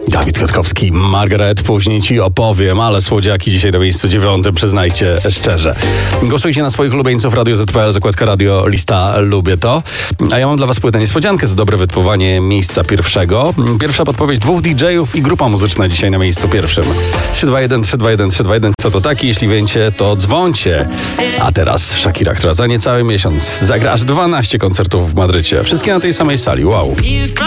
Dawid Kwiatkowski, Margaret, później ci opowiem, ale słodziaki dzisiaj na miejscu 9, przyznajcie szczerze. Głosujcie na swoich ulubieńców, Radio ZPL, zakładka radio, lista Lubię To. A ja mam dla was płytę niespodziankę za dobre wytypowanie miejsca pierwszego. Pierwsza podpowiedź 2 DJ-ów i grupa muzyczna dzisiaj na miejscu pierwszym. 321, 321, 321, co to taki? Jeśli wiecie, to dzwońcie. A teraz Shakira, która za niecały miesiąc zagra aż 12 koncertów w Madrycie. Wszystkie na tej samej sali, wow.